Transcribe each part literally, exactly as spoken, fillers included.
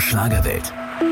Schlagerwelt.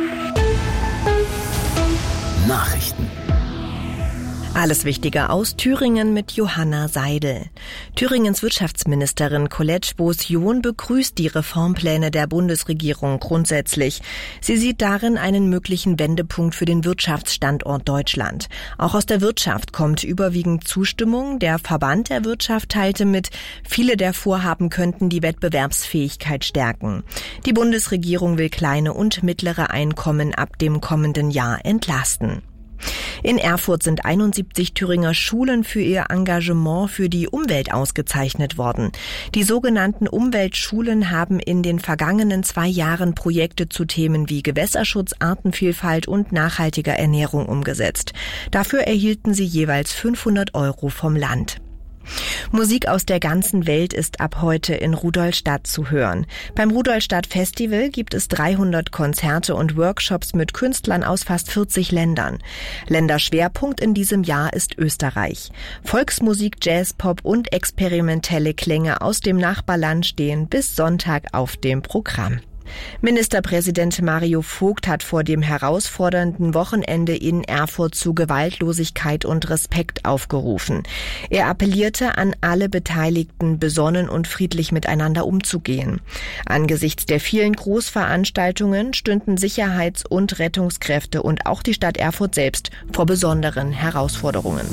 Nachrichten. Alles Wichtige aus Thüringen mit Johanna Seidel. Thüringens Wirtschaftsministerin Colette Bos-John begrüßt die Reformpläne der Bundesregierung grundsätzlich. Sie sieht darin einen möglichen Wendepunkt für den Wirtschaftsstandort Deutschland. Auch aus der Wirtschaft kommt überwiegend Zustimmung. Der Verband der Wirtschaft teilte mit, viele der Vorhaben könnten die Wettbewerbsfähigkeit stärken. Die Bundesregierung will kleine und mittlere Einkommen ab dem kommenden Jahr entlasten. In Erfurt sind einundsiebzig Thüringer Schulen für ihr Engagement für die Umwelt ausgezeichnet worden. Die sogenannten Umweltschulen haben in den vergangenen zwei Jahren Projekte zu Themen wie Gewässerschutz, Artenvielfalt und nachhaltiger Ernährung umgesetzt. Dafür erhielten sie jeweils fünfhundert Euro vom Land. Musik aus der ganzen Welt ist ab heute in Rudolstadt zu hören. Beim Rudolstadt Festival gibt es dreihundert Konzerte und Workshops mit Künstlern aus fast vierzig Ländern. Länderschwerpunkt in diesem Jahr ist Österreich. Volksmusik, Jazz, Pop und experimentelle Klänge aus dem Nachbarland stehen bis Sonntag auf dem Programm. Ministerpräsident Mario Vogt hat vor dem herausfordernden Wochenende in Erfurt zu Gewaltlosigkeit und Respekt aufgerufen. Er appellierte an alle Beteiligten, besonnen und friedlich miteinander umzugehen. Angesichts der vielen Großveranstaltungen stünden Sicherheits- und Rettungskräfte und auch die Stadt Erfurt selbst vor besonderen Herausforderungen.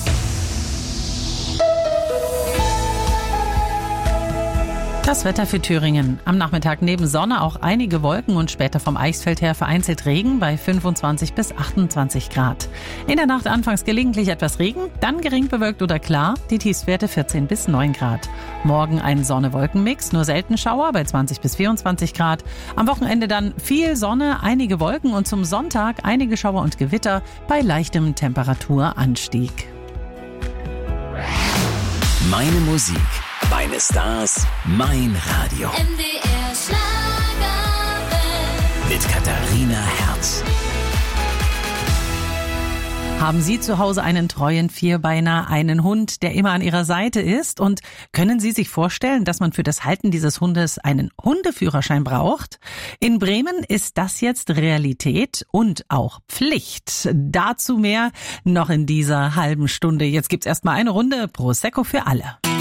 Das Wetter für Thüringen. Am Nachmittag neben Sonne auch einige Wolken und später vom Eichsfeld her vereinzelt Regen bei fünfundzwanzig bis achtundzwanzig Grad. In der Nacht anfangs gelegentlich etwas Regen, dann gering bewölkt oder klar, die Tiefstwerte vierzehn bis neun Grad. Morgen ein Sonne-Wolken-Mix, nur selten Schauer bei zwanzig bis vierundzwanzig Grad. Am Wochenende dann viel Sonne, einige Wolken und zum Sonntag einige Schauer und Gewitter bei leichtem Temperaturanstieg. Meine Musik, meine Stars, mein Radio. M D R Schlagerwelt. Mit Katharina Herz. Haben Sie zu Hause einen treuen Vierbeiner, einen Hund, der immer an Ihrer Seite ist? Und können Sie sich vorstellen, dass man für das Halten dieses Hundes einen Hundeführerschein braucht? In Bremen ist das jetzt Realität und auch Pflicht. Dazu mehr noch in dieser halben Stunde. Jetzt gibt's erstmal eine Runde Prosecco für alle.